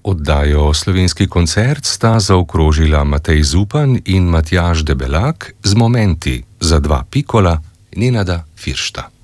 Oddajo Slovenski koncert sta zaokrožila Matej Zupan in Matjaž Debelak z momenti za dva pikola Nenada Firšta.